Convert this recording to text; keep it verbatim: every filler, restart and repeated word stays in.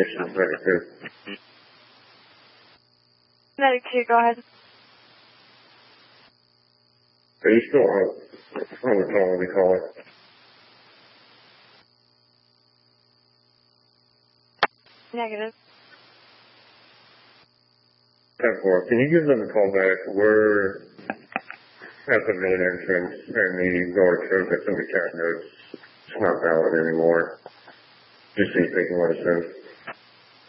Communications negative. Medic two, go ahead. Are you still on, on the call when we call it? Negative. ten four, can you give them a call back? We're at the main entrance and the door shows that somebody cat notes. It's not valid anymore. Just see if they can let us in.